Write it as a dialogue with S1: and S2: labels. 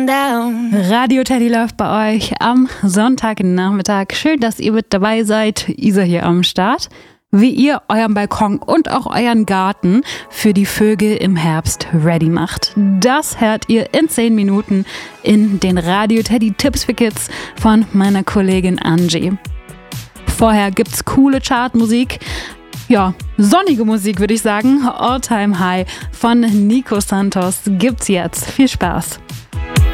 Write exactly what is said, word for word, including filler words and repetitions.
S1: going down.
S2: Radio Teddy läuft bei euch am Sonntagnachmittag. Schön, dass ihr mit dabei seid. Isa hier am Start. Wie ihr euren Balkon und auch euren Garten für die Vögel im Herbst ready macht. Das hört ihr in zehn Minuten in den Radio Teddy Tipps für Kids von meiner Kollegin Angie. Vorher gibt's coole Chartmusik. Ja, sonnige Musik würde ich sagen. All Time High von Nico Santos gibt's jetzt. Viel Spaß.